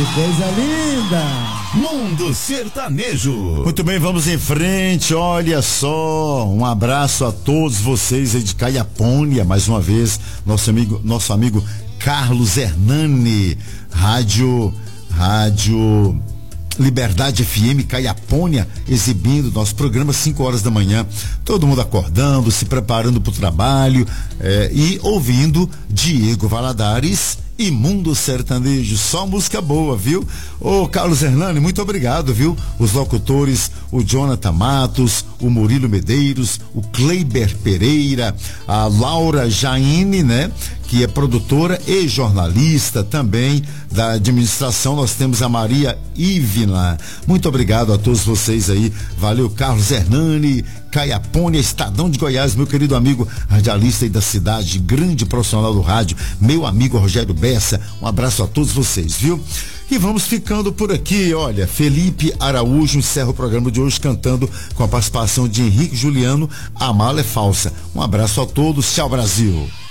coisa linda! Mundo Sertanejo. Muito bem, vamos em frente. Olha só, um abraço a todos vocês aí de Caiapônia, mais uma vez, nosso amigo Carlos Hernani, Rádio Liberdade FM Caiapônia, exibindo nosso programa 5 horas da manhã, todo mundo acordando, se preparando para o trabalho, e ouvindo Diego Valadares e Mundo Sertanejo, só música boa, viu? Ô Carlos Hernani, muito obrigado, viu? Os locutores, o Jonathan Matos, o Murilo Medeiros, o Kleiber Pereira, a Laura Jaine, né? Que é produtora e jornalista também da administração. Nós temos a Maria Ivna. Muito obrigado a todos vocês aí. Valeu, Carlos Hernani, Caiapônia, Estadão de Goiás, meu querido amigo radialista aí da cidade, grande profissional do rádio, meu amigo Rogério Bessa. Um abraço a todos vocês, viu? E vamos ficando por aqui. Olha, Felipe Araújo encerra o programa de hoje cantando com a participação de Henrique Juliano, A Mala é Falsa. Um abraço a todos. Tchau, Brasil.